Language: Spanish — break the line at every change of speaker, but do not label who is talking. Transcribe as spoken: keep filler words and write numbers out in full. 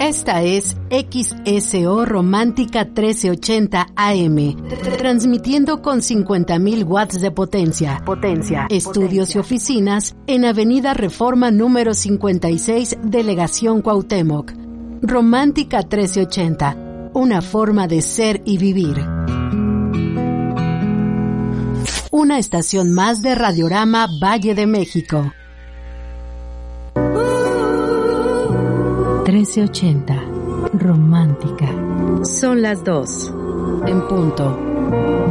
Esta es X S O Romántica trece ochenta A M, transmitiendo con cincuenta mil watts de potencia. Potencia. Estudios potencia. Y oficinas en Avenida Reforma número cincuenta y seis, Delegación Cuauhtémoc. Romántica trece ochenta, una forma de ser y vivir. Una estación más de Radiorama Valle de México. trece ochenta, romántica. Son las dos, en punto.